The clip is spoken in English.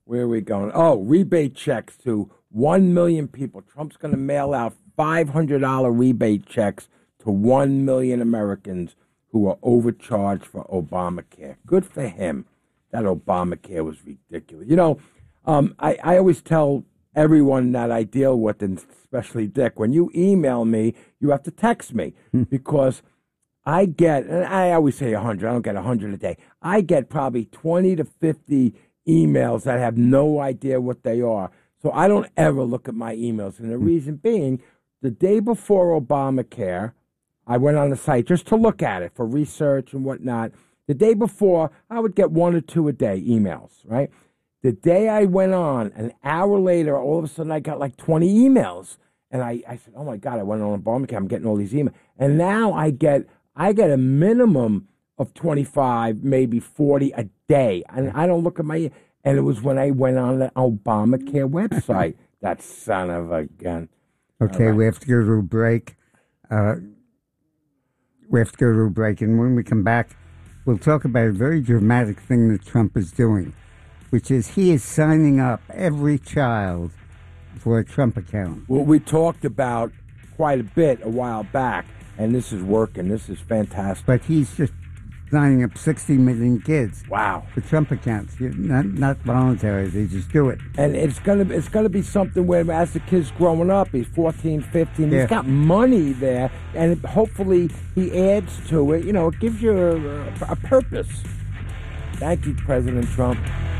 Where are we going? Oh, rebate checks to 1 million people. Trump's going to mail out $500 rebate checks to 1 million Americans who are overcharged for Obamacare. Good for him. That Obamacare was ridiculous. You know, I always tell everyone that I deal with, and especially Dick, when you email me, you have to text me because I get, and I always say 100, I don't get 100 a day. I get probably 20 to 50 emails that have no idea what they are. So I don't ever look at my emails. And the reason being, the day before Obamacare, I went on the site just to look at it for research and whatnot. The day before, I would get 1 or 2 a day emails, right? The day I went on, an hour later, all of a sudden I got like 20 emails. And I said, oh, my God, I went on Obamacare. I'm getting all these emails. And now I get a minimum of 25, maybe 40 a day. And I don't look at my, and it was when I went on the Obamacare website. That son of a gun. Okay, right. We have to go to a break. And when we come back, we'll talk about a very dramatic thing that Trump is doing, which is he is signing up every child for a Trump account. Well, we talked about quite a bit a while back, and this is working. This is fantastic. But he's just signing up 60 million kids. Wow. For Trump accounts. Not voluntary. They just do it. And it's gonna be something where as the kid's growing up, he's 14, 15, he's got money there, and hopefully he adds to it. You know, it gives you a purpose. Thank you, President Trump.